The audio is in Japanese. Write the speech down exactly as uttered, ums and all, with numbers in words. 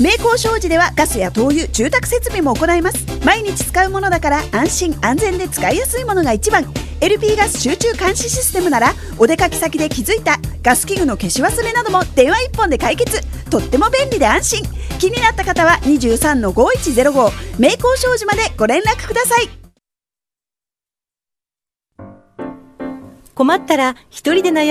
名工商事ではガスや灯油、住宅設備も行います。毎日使うものだから安心安全で使いやすいものが一番。 エルピー ガス集中監視システムならお出かけ先で気づいたガス器具の消し忘れなども電話一本で解決。とっても便利で安心。気になった方は にじゅうさんのごいちゼロご 名工商事までご連絡ください。 困ったら一人で悩